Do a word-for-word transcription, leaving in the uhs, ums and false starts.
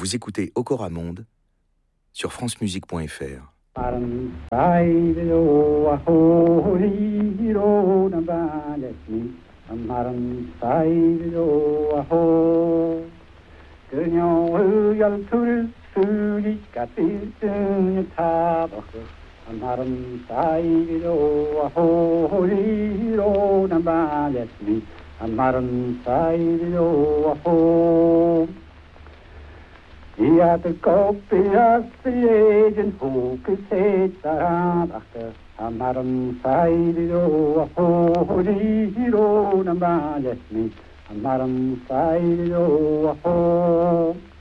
Vous écoutez Okora Monde sur francemusique point f r. Amaram sairo ahoriro nambalesmi Amaram sairo aho Ja, de kopias jeden hoekes daarachter Amaram sairo ahoriro nambalesmi Amaram sairo aho